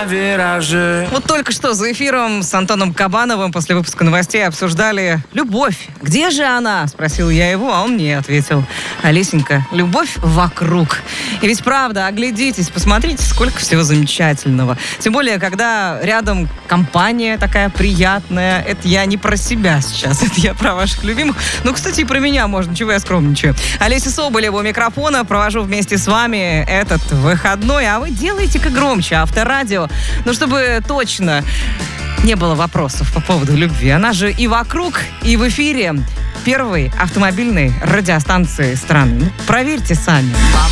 на виражи. Вот только что за эфиром с Антоном Кабановым после выпуска новостей обсуждали любовь. Где же она? Спросил я его, а он мне ответил. Олесенька, любовь вокруг. И ведь правда, оглядитесь, посмотрите, сколько всего замечательного. Тем более, когда рядом компания такая приятная. Это я не про себя сейчас, это я про ваших любимых. Ну, кстати, и про меня можно, чего я скромничаю. Олеся Соболева у микрофона. Провожу вместе с вами этот выходной. А вы делайте-ка громче Авторадио. Ну, чтобы точно не было вопросов по поводу любви. Она же и вокруг, и в эфире первой автомобильной радиостанции страны. Ну, проверьте сами.